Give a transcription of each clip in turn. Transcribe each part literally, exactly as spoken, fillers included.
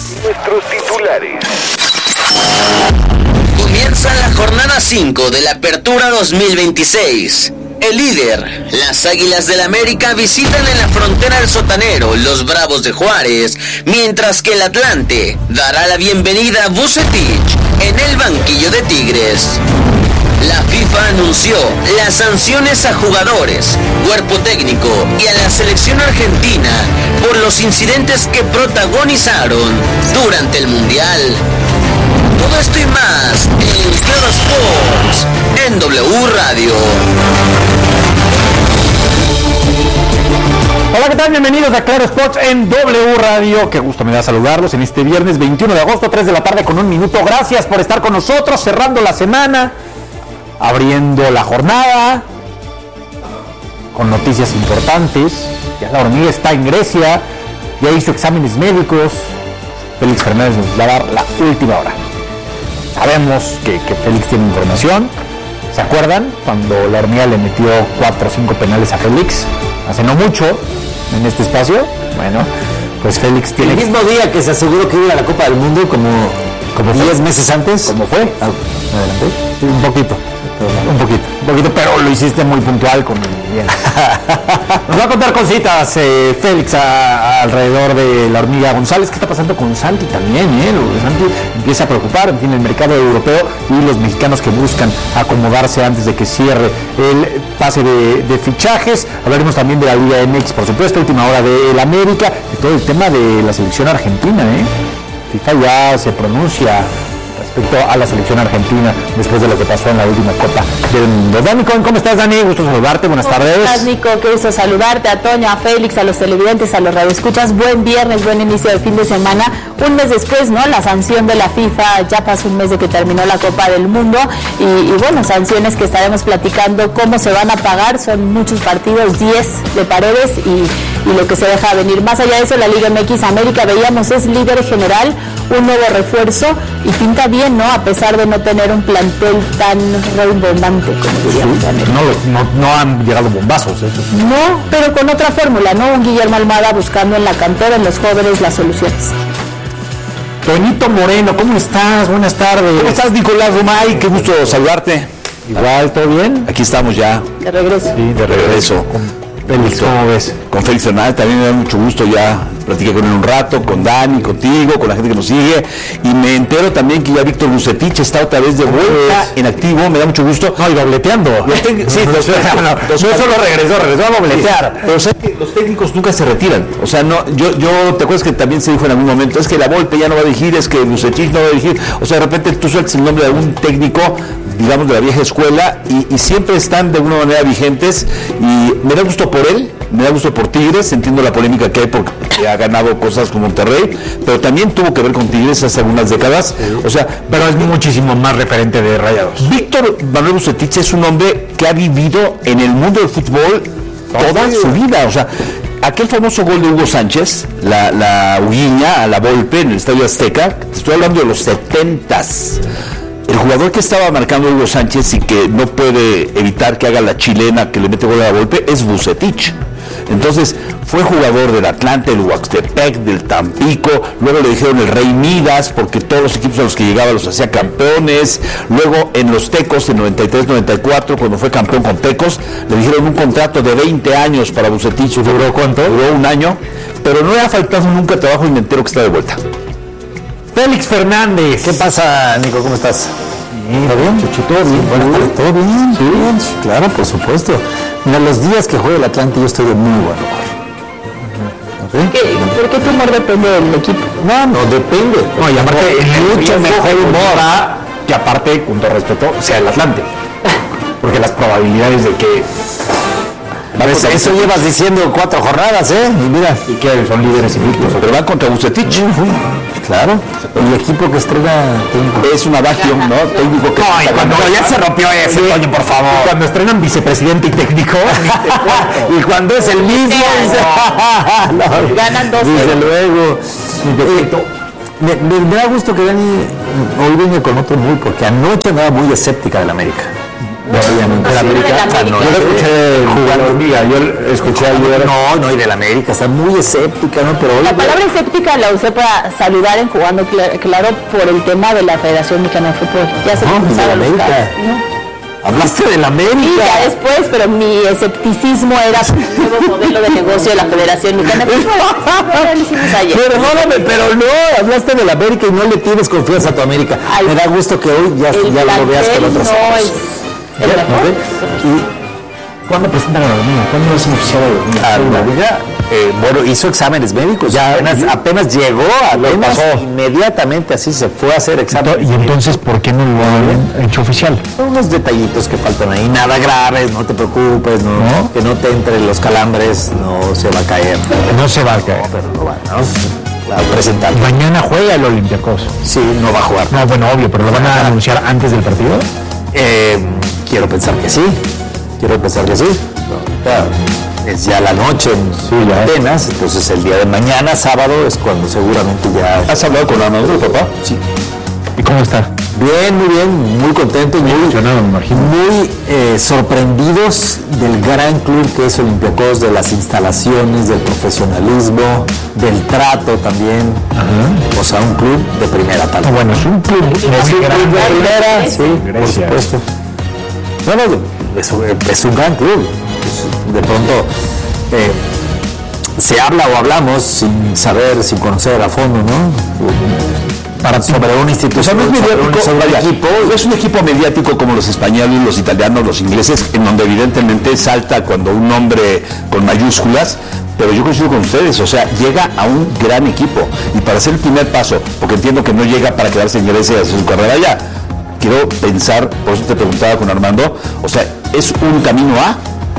Nuestros titulares. Comienza la jornada cinco de la Apertura dos mil veintiséis. El líder, las Águilas del América, visitan en la frontera del Sotanero los Bravos de Juárez, mientras que el Atlante dará la bienvenida a Vucetich en el banquillo de Tigres. La FIFA anunció las sanciones a jugadores, cuerpo técnico y a la selección argentina por los incidentes que protagonizaron durante el Mundial. Todo esto y más en Claro Sports, en W Radio. Hola, ¿qué tal? Bienvenidos a Claro Sports en W Radio. Qué gusto me da saludarlos en este viernes veintiuno de agosto, tres de la tarde con un minuto. Gracias por estar con nosotros, cerrando la semana, abriendo la jornada con noticias importantes. Ya la hormiga está en Grecia, ya hizo exámenes médicos. Félix Fernández nos va a dar la última hora. Sabemos que, que Félix tiene información. ¿Se acuerdan cuando la hormiga le metió cuatro o cinco penales a Félix? Hace no mucho, en este espacio. Bueno, pues Félix tiene... El mismo día que se aseguró que iba a la Copa del Mundo, como, como diez meses antes. ¿Cómo fue? Ah, adelante. Sí, un poquito. Un poquito, un poquito, pero lo hiciste muy puntual con bien. Nos va a contar cositas eh, Félix a, a, alrededor de la hormiga González. ¿Qué está pasando con Santi también? Eh? Lo de Santi empieza a preocupar, en fin, el mercado europeo y los mexicanos que buscan acomodarse antes de que cierre el pase de, de fichajes. Hablaremos también de la Liga M X, por supuesto, última hora del América y todo el tema de la selección argentina. ¿eh? FIFA ya se pronuncia respecto a la selección argentina después de lo que pasó en la última Copa del Mundo. Dani, ¿cómo estás, Dani? Gusto saludarte, buenas tardes. ¿Cómo estás, Nico? Qué gusto saludarte, a Toño, a Félix, a los televidentes, a los radioescuchas. Buen viernes, buen inicio de fin de semana. Un mes después, ¿no? La sanción de la FIFA, ya pasó un mes de que terminó la Copa del Mundo y, y bueno, sanciones que estaremos platicando cómo se van a pagar. Son muchos partidos, diez de Paredes y, y lo que se deja venir. Más allá de eso, la Liga M X América, veíamos, es líder general, un nuevo refuerzo y pinta bien, ¿no? A pesar de no tener un plantel tan rimbombante como diríamos. No, no, no han llegado bombazos, eso sí. No, pero con otra fórmula, ¿no? Un Guillermo Almada buscando en la cantera, en los jóvenes, las soluciones. Toñito Moreno, ¿cómo estás? Buenas tardes. ¿Cómo estás, Nicolás Romay? Qué gusto saludarte. Igual, ¿todo bien? Aquí estamos ya. De regreso. Sí, de regreso. Con Félix, ¿cómo ves? Con Félix Fernández también me da mucho gusto, ya platiqué con él un rato, con Dani, contigo, con la gente que nos sigue, y me entero también que ya Víctor Vucetich está otra vez de vuelta en activo, me da mucho gusto. No, y dobleteando. Los tec- sí, los, no, no, los, no solo regresó, regresó a dobletear. Pero ¿sabes que los técnicos nunca se retiran? O sea, no, yo, yo, ¿te acuerdas que también se dijo en algún momento? Es que la Volpe ya no va a dirigir, es que Vucetich no va a dirigir. O sea, de repente tú sueltas el nombre de algún técnico, digamos, de la vieja escuela, y, y siempre están de alguna manera vigentes, y me da gusto por él, me da gusto por Tigres, entiendo la polémica que hay porque ha ganado cosas con Monterrey, pero también tuvo que ver con Tigres hace algunas décadas, o sea, pero es muchísimo más referente de Rayados. Víctor Manuel Vucetich es un hombre que ha vivido en el mundo del fútbol toda su vida, o sea, aquel famoso gol de Hugo Sánchez, la, la Huguiña a la Volpe en el Estadio Azteca, te estoy hablando de los setentas. El jugador que estaba marcando Hugo Sánchez y que no puede evitar que haga la chilena que le mete gol a la Volpe es Vucetich. Entonces fue jugador del Atlante, del Huaxtepec, del Tampico, luego le dijeron el Rey Midas porque todos los equipos a los que llegaba los hacía campeones, luego en los Tecos en noventa y tres noventa y cuatro cuando fue campeón con Tecos le dijeron un contrato de veinte años para Vucetich. ¿Duró cuánto? Duró un año, pero no le ha faltado nunca trabajo y me entero que está de vuelta. Félix Fernández. ¿Qué pasa, Nico? ¿Cómo estás? ¿Todo bien? Chucho, ¿todo bien? Buenas tardes. ¿Todo bien? Sí, bien. Claro, por supuesto. Mira, los días que juega el Atlante yo estoy de muy buen humor. ¿Okay? ¿Qué, ¿Por qué tu humor depende del equipo? No, no, depende. No, y aparte, No, mucho mejor humor humor. que aparte, con todo respeto, sea el Atlante. Porque las probabilidades de que... Pues eso llevas diciendo cuatro jornadas, ¿eh? Y mira. Y que son líderes invictos. Pero van contra Vucetich. Claro. El equipo que estrena técnico. Es un adagio, ¿no? Técnico que... No, y cuando ya se rompió ese, Toño, por favor. Y cuando estrenan vicepresidente y técnico. Y cuando es el mismo. No, ganan dos. Desde luego. Me, me, me da gusto que Dani hoy venga con otro muy, porque anoche andaba muy escéptica del América. Obviamente, la América. América. No, yo lo escuché jugar hormiga, yo escuché ayer. No, no, y del América, está muy escéptica, ¿no? Pero hoy, La palabra escéptica la usé para saludar en Jugando Claro por el tema de la Federación Mexicana de Fútbol. Ya se no, comenzaba de a la buscar, América. ¿no? Hablaste del América. Sí, ya después, pero mi escepticismo era el nuevo modelo de negocio de la Federación Mexicana de Fútbol. No, lo hicimos ayer. Perdóname, pero no, hablaste del América y no le tienes confianza a tu América. Ay, me da gusto que hoy ya, el ya lo veas con plantel otros no ojos. es el ¿Ya? mejor. ¿Y cuándo presentan a la hormiga? ¿Cuándo es oficial a la hormiga? Eh, bueno, hizo exámenes médicos, ya apenas, apenas llegó, apenas pasó. inmediatamente así se fue a hacer exámenes. ¿Y entonces por qué no lo han hecho oficial? Son unos detallitos que faltan ahí, nada graves, no te preocupes, no, ¿No? que no te entren los calambres, no se va a caer. No se va a caer. No, pero no va, ¿no? A presentar. Mañana juega el Olympiacos. Sí, no va a jugar. No, bueno, obvio, pero lo van a anunciar antes del partido. Eh, quiero pensar que sí, quiero pensar que sí. No, claro, es ya la noche en Sí, ya. Atenas, entonces el día de mañana, sábado, es cuando seguramente ya... ¿Has hablado con Arnaldo, papá? Sí. ¿Y cómo está? Bien, muy bien, muy contento y muy, Emocionado, me imagino. muy eh, sorprendidos del gran club que es Olympiacos, de las instalaciones, del profesionalismo, del trato también. O sea, un club de primera tal. Ah, bueno, es un club muy Es un club grande. de primera, sí, por Grecia. supuesto. No, no, es un, es un gran club. Es- De pronto eh, se habla o hablamos sin saber, sin conocer a fondo, ¿no? Para, sobre una O sea, institución, no es sobre un, mediático, sobre un vaya, equipo. es un equipo mediático como los españoles, los italianos, los ingleses, en donde evidentemente salta cuando un nombre con mayúsculas, pero yo coincido con ustedes, o sea, llega a un gran equipo, y para hacer el primer paso, porque entiendo que no llega para quedarse en Grecia y hacer su carrera allá, quiero pensar, por eso te preguntaba con Armando, o sea, ¿es un camino A?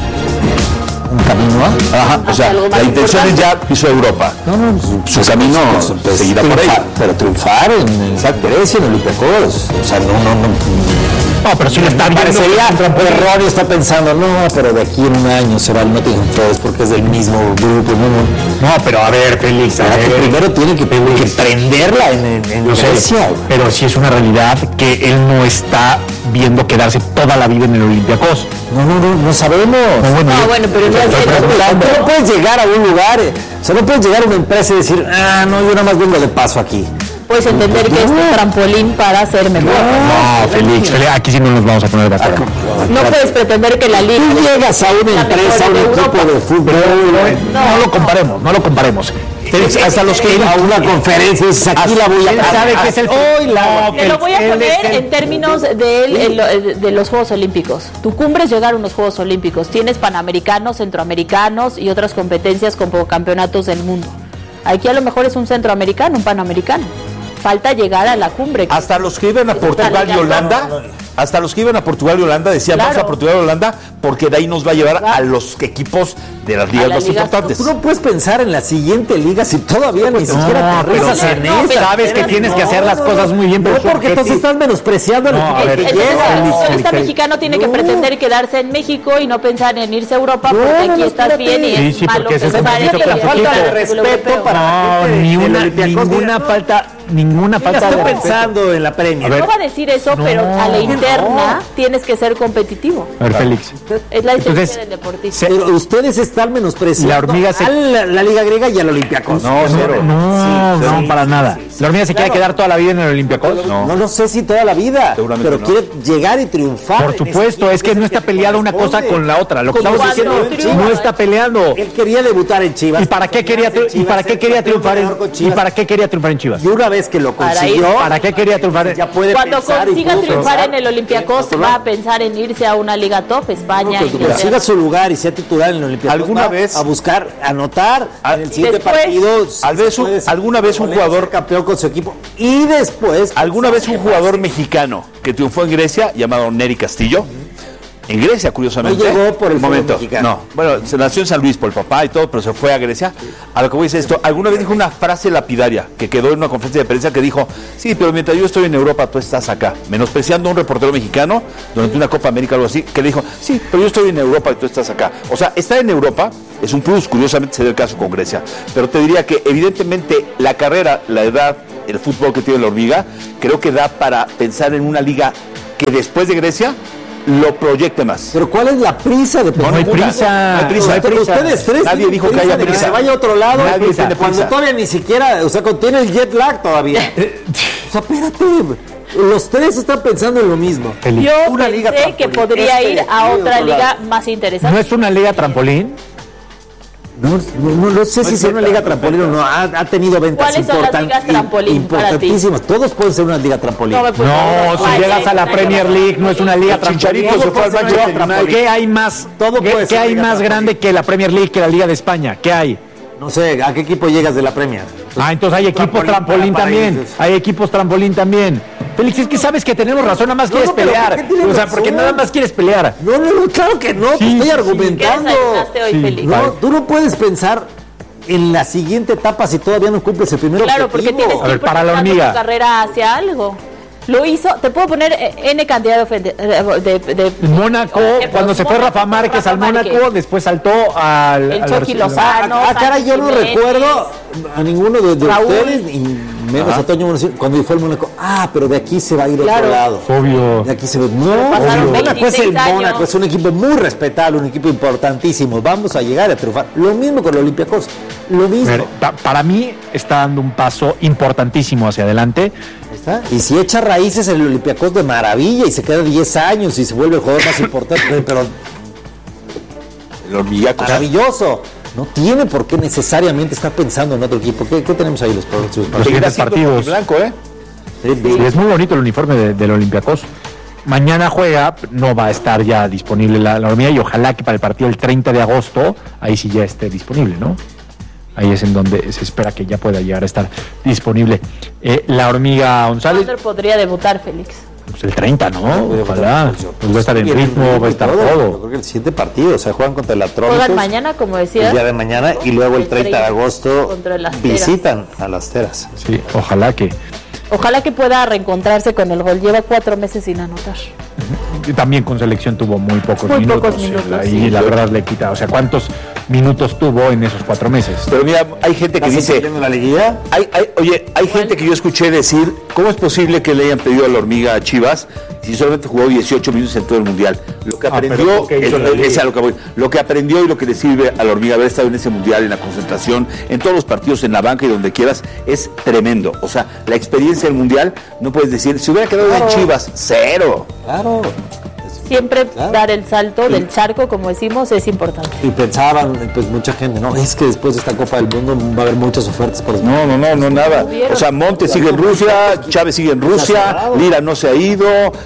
Un camino a... Ajá, o Hacia sea, algo más la intención es importante. ya piso Europa. No, no, su, Su camino pues, seguirá por ahí. triunfar, pero triunfar en, en Grecia, en Olympiacos. O sea, no, no, no. No, pero sí le está viendo. Parecería erróneo, está pensando, no, pero de aquí en un año se va el Nottingham Forest porque es del mismo grupo. No, no. No, pero a ver, Félix, a Ahora que ver. primero tiene que, que prenderla en, en, en Yo sé, Grecia. güey. pero sí es una realidad que él no está viendo quedarse toda la vida en el Olympiacos. No, no, no, no sabemos. No, bueno, No, yo- bueno, pero no es Estoy el- preguntando. Tú no puedes llegar a un lugar, eh, o sea, no puedes llegar a una empresa y decir, ah, no, yo nada más vengo de paso aquí. Puedes entender que es un trampolín para ser mejor. No, Félix, Félix, aquí sí no nos vamos a poner de acuerdo. No puedes pretender que la liga... Tú llegas a una la empresa, a un mejor de equipo Europa. de fútbol, No, lo comparemos, no lo comparemos. Félix, hasta los que a una conferencia y dices, aquí la voy a... Él sabe que es el hoy la... Te lo voy a Él poner es el- en términos de, él, en lo- de los Juegos Olímpicos. Tu cumbre es llegar a unos Juegos Olímpicos. Tienes panamericanos, centroamericanos y otras competencias como campeonatos del mundo. Aquí a lo mejor es un centroamericano, un panamericano. Falta llegar a la cumbre. Hasta los que iban a Eso Portugal está y ligado. Holanda, hasta los que iban a Portugal y Holanda decían, Claro. vamos a Portugal y Holanda, porque de ahí nos va a llevar a los equipos de las ligas las más ligas importantes. Tú no puedes pensar en la siguiente liga si todavía ni siquiera no, aterrizas pero- en no, esta. pero- Sabes que tienes que hacer las cosas muy bien, pero No, su porque entonces objetivo- estás menospreciando al No, a equipo ver, que Entonces, llega. el Félix, futbolista Félix, mexicano tiene que no. pretender quedarse en México y no pensar en irse a Europa No, porque no, aquí no, estás espérate. bien y Sí, es sí, malo porque ese es pensar un en poquito que la el falta de fútbol respeto europeo. para- No, gente ni del una, Olympiacos, ninguna no. falta, ninguna Ya falta de estoy respeto. pensando en la premia. A ver. No va a decir eso, No. pero a la No. interna tienes que ser competitivo. A ver, Félix. Es la esencia Entonces, del deportista. Pero ustedes están menospreciando La hormiga se- a la, la Liga Griega y al Olympiacos. No, cero. No, Sí, no, sí, para sí, nada. sí, sí. La hormiga se quiere Claro. quedar toda la vida en el Olympiacos. No. no lo sé si toda la vida, Seguramente pero no. quiere llegar y triunfar. Por en ese supuesto, equipo, es que no está peleada una cosa con la otra. Lo que Como estamos cuando diciendo, triunfa. no está peleando. Él quería debutar en Chivas. ¿Y para qué quería tri- y para qué quería triunfar en y para qué quería triunfar en Chivas? Y una vez que lo Para consiguió, ir- ¿Para qué quería triunfar en ya puede Cuando pensar y consiga pudo triunfar pensar en el Olympiacos, va a pensar en irse a una liga top, España, que Inglaterra. consiga su lugar y sea titular en el Olympiacos. ¿Alguna va vez- a buscar anotar en el siguiente después- partido? Al vez un- puede ser- alguna vez un puede jugador- ser campeón con su equipo y después ¿Alguna vez un jugador mexicano que triunfó en Grecia, llamado Neri Castillo? En Grecia, curiosamente. No llegó por el Un fútbol momento. mexicano. No, bueno, se nació en San Luis por el papá y todo, pero se fue a Grecia. A lo que voy a decir esto, alguna vez dijo una frase lapidaria que quedó en una conferencia de prensa que dijo, sí, pero mientras yo estoy en Europa, tú estás acá. Menospreciando a un reportero mexicano durante una Copa América o algo así, que le dijo, sí, pero yo estoy en Europa y tú estás acá. O sea, estar en Europa es un plus, curiosamente se dio el caso con Grecia. Pero te diría que evidentemente la carrera, la edad, el fútbol que tiene la hormiga, creo que da para pensar en una liga que después de Grecia lo proyecte más. Pero ¿cuál es la prisa de No, no hay prisa. No hay prisa, no hay Ustedes, prisa. ustedes tres Nadie tienen dijo que prisa haya de prisa. se vaya a otro lado. Nadie Pues, tiene cuando prisa. todavía ni siquiera, o sea, cuando tiene el jet lag todavía. O sea, espérate. Los tres están pensando en lo mismo. Feliz. Yo Una liga pensé que trampolín. podría Este, ir a y otra otro liga lado. más interesante. ¿No es una liga trampolín? No, no, no, no sé si es una liga trampolín o no. Ha, ha tenido ventas ¿Cuáles son las importan- ligas trampolín para ti? importantísimas. Todos pueden ser una liga trampolín. No me puedo- No, si Ay, llegas a la ay, Premier ay, League no es una liga El Chicharito trampolín. se fue al Todo puede ser Manchester una liga United. ¿Qué hay más? Todo ¿Qué, puede qué ser hay liga más trampolín. grande que la Premier League, que la Liga de España? ¿Qué hay? No sé, ¿a qué equipo llegas de la Premier? Ah, entonces hay equipos trampolín, para también. países. Hay equipos trampolín también. Félix, es que sabes que tenemos razón, nada más No, quieres no, pero pelear. ¿por qué tienes O sea, razón? porque nada más quieres pelear. No, no, no, claro que no, te Sí, estoy sí, sí. ¿Qué argumentando. desayunaste hoy, Sí. Félix? No, tú no puedes pensar en la siguiente etapa si todavía no cumples el primer Claro, porque objetivo. tienes A que ver, ir para la proyectando hormiga. tu carrera hacia algo. Lo hizo, te puedo poner eh, N cantidad de, ofende- de, de, de- Mónaco, ejemplos. cuando se fue Mónaco, Rafa Márquez al Rafa Márquez. Mónaco, después saltó al. El al Chucky Barcelona. Lozano. Ah, caray, yo no Santi Jiménez. recuerdo a ninguno de, de Raúl. ustedes, y menos a Toño Municipio, cuando fue el Mónaco. Ah, pero de aquí se va a ir a Claro. otro lado. Obvio. De aquí se va. No, pasaron el Mónaco es el veintiséis años. Mónaco, es un equipo muy respetable, un equipo importantísimo. Vamos a llegar a triunfar. Lo mismo con el Olympiacos. Lo mismo. Ver, pa- Para mí está dando un paso importantísimo hacia adelante. Ahí está. Y si echa raíces el Olympiacos de maravilla y se queda diez años y se vuelve el jugador más importante, pero El hormigaco. maravilloso. No tiene por qué necesariamente estar pensando en otro equipo. ¿Qué, qué tenemos ahí los próximos Los partidos? siguientes partidos. Blanco, ¿eh? Sí, es muy bonito el uniforme de- del Olympiacos. Mañana juega, no va a estar ya disponible la, la hormiga y ojalá que para el partido el treinta de agosto, ahí sí ya esté disponible, ¿no? Ahí es en donde se espera que ya pueda llegar a estar disponible. Eh, la hormiga González, ¿Cuándo podría debutar, Félix? pues el treinta, ¿no? Ojalá. Pues va a estar en Bien, ritmo, va a estar Yo todo. creo que el siguiente partido, o sea, juegan contra el Atrómitos. Juegan mañana, como decía. El día de mañana y luego el El treinta de agosto contra el Asteras. visitan a las Teras. Sí, ojalá que. Ojalá que pueda reencontrarse con el gol. Lleva cuatro meses sin anotar. Y también con selección tuvo muy pocos Muy minutos. pocos minutos, Y sí. la verdad le quita. O sea, ¿cuántos minutos tuvo en esos cuatro meses? Pero mira, hay gente que ¿Estás dice, siguiendo la liguilla? hay, hay- oye, hay gente que yo escuché decir, ¿cómo es posible que le hayan pedido a la hormiga a Chivas si solamente jugó dieciocho minutos en todo el mundial? Lo que Ah, pero aprendió, ¿por qué hizo es- la liga? es a lo que voy. Lo que aprendió y lo que le sirve a la hormiga haber estado en ese mundial, en la concentración, en todos los partidos, en la banca y donde quieras, es tremendo. O sea, la experiencia del mundial, no puedes decir, si hubiera quedado en Chivas, cero. Claro. Siempre Claro. dar el salto del charco, como decimos, es importante. Y pensaban, pues mucha gente, no, es que después de esta Copa del Mundo va a haber muchas ofertas por No, no, no, no, nada. Hubieron. O sea, Montes sigue en Rusia, Chávez sigue en Rusia, cerrado. Lira no se ha ido,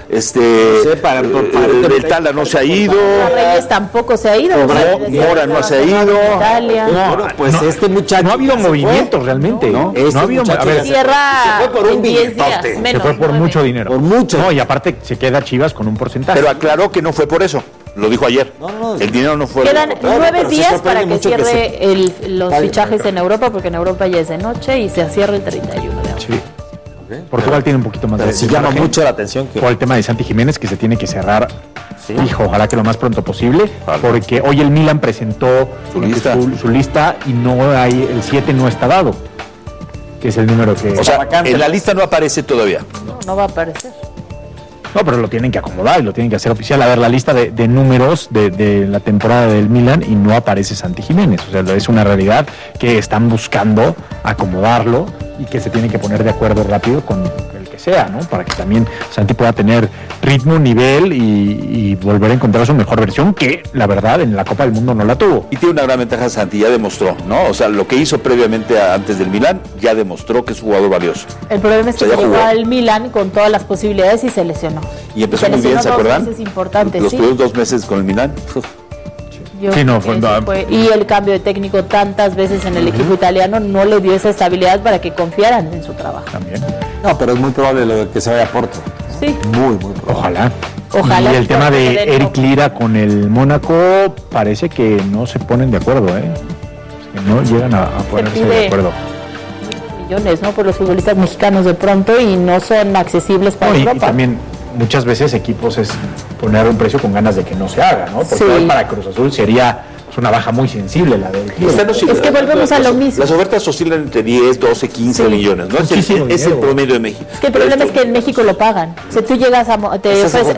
este, Sí, para- eh, para- el Tala no se ha ido. Reyes tampoco se ha ido. Mo- Reyes decía Mora que no estaba se ha cerrado ido. en Italia. Bueno, pues no, este muchacho No ha habido ya se movimientos fue. realmente. No, No, este ha habido. muchacho A ver, ya se- Cierra se fue por un en diez billetote. días. Se se Menos, fue por nueve. mucho dinero. Por mucho. No, y aparte se queda Chivas con un porcentaje. Pero aclaró que no fue por eso. Lo dijo ayer. No, no, el dinero no fue. Quedan Claro, nueve pero sí días sorprende para que mucho que cierre el- los Vale, fichajes claro. en Europa, porque en Europa ya es de noche y se cierra el treinta y uno de agosto. Sí. Portugal tiene un poquito más Pero de sí de llama margen mucho la atención que por el tema de Santi Jiménez, que se tiene que cerrar. Hijo, ojalá que lo más pronto posible, porque hoy el Milan presentó Su lista. su, su lista y no hay, el siete no está dado, que es el número que... O sea, vacante. en la lista no aparece todavía. No, no va a aparecer. No, pero lo tienen que acomodar y lo tienen que hacer oficial. A ver, la lista de, de números de, de la temporada del Milan y no aparece Santi Jiménez. O sea, es una realidad que están buscando acomodarlo y que se tiene que poner de acuerdo rápido con el que sea, ¿no? Para que también Santi pueda tener ritmo, nivel y, y volver a encontrar su mejor versión, que la verdad en la Copa del Mundo no la tuvo. Y tiene una gran ventaja Santi, ya demostró, ¿no? O sea, lo que hizo previamente a- antes del Milán, ya demostró que es un jugador valioso. El problema es O sea, que ya llegó jugó. al Milan con todas las posibilidades y se lesionó. Y empezó se muy bien, ¿se lesionó dos acuerdan? veces importantes, Los sí. primeros dos meses con el Milán. uf. Yo Sí, no, creo que fue- eso fue- y el cambio de técnico tantas veces en el equipo italiano no le dio esa estabilidad para que confiaran en su trabajo. También. no, pero es muy probable lo de que se vaya a Porto. Sí. Muy, muy probable. Ojalá. Ojalá Y el que tema Porto de le den Eric ojo. Lira con el Mónaco parece que no se ponen de acuerdo, ¿eh? Que no llegan a, a ponerse pide- de acuerdo. Millones, ¿no? Por los futbolistas mexicanos de pronto y no son accesibles para No, y, y Europa. también muchas veces equipos es poner un precio con ganas de que no se haga, ¿no? Porque Sí. hoy para Cruz Azul sería pues, una baja muy sensible la del club. Están oscil- Es que volvemos a lo las- mismo. Las ofertas oscilan entre diez, doce, quince Sí. millones, ¿no? Es el, Muchísimo es el dinero. promedio de México. Es que el Pero problema esto- es que en México lo pagan. Si tú llegas a... mo- te Esa es ofrecen-